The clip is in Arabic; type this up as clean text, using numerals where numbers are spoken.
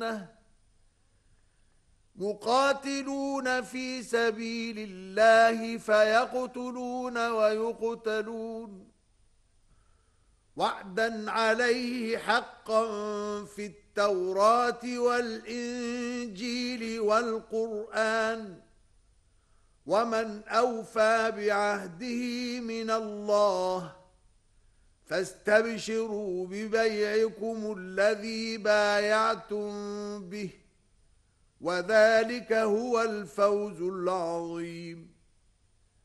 السنة يقاتلون في سبيل الله فيقتلون ويقتلون وعدا عليه حقا في التوراة والإنجيل والقرآن ومن أوفى بعهده من الله فاستبشروا ببيعكم الذي بايعتم به وذلك هو الفوز العظيم.